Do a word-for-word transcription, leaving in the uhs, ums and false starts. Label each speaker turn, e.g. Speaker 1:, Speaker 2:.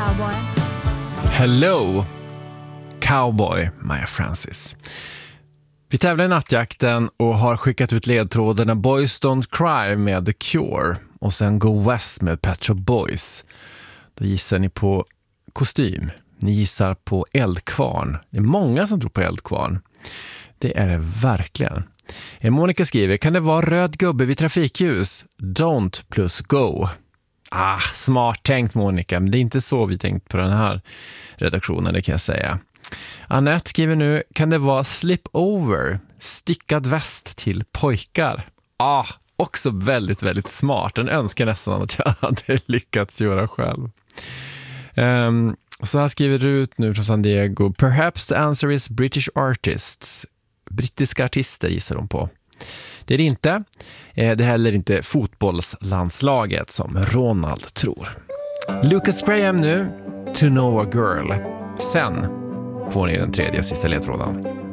Speaker 1: cowboy.
Speaker 2: Hello, cowboy, Maya Francis. Vi tävlar i nattjakten och har skickat ut ledtrådarna Boys Don't Cry med The Cure och sen Go West med Pet Shop Boys. Då gissar ni på kostym. Ni gissar på eldkvarn. Det är många som tror på eldkvarn. Det är det verkligen. Monica skriver, kan det vara röd gubbe vid trafikljus? Don't plus go. Ah, smart tänkt Monica, men det är inte så vi tänkt på den här redaktionen, det kan jag säga. Annette skriver nu, kan det vara slip over, stickad väst till pojkar? Ah, också väldigt, väldigt smart. Den önskar nästan att jag hade lyckats göra själv. Um, så här skriver Rut nu från San Diego. Perhaps the answer is British artists. Brittiska artister gissar de på. Det är det inte. Det är heller inte fotbollslandslaget som Ronald tror. Lucas Graham nu, To Know a Girl. Sen får ni den tredje sista ledtråden.